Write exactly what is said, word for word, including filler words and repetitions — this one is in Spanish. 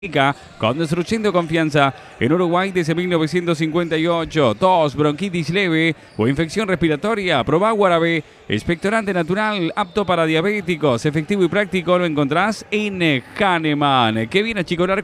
Construyendo confianza en Uruguay desde mil novecientos cincuenta y ocho. Tos, bronquitis leve o infección respiratoria. Probá Guarabé, expectorante natural, apto para diabéticos, efectivo y práctico. Lo encontrás en Hahnemann. Que viene a chicorar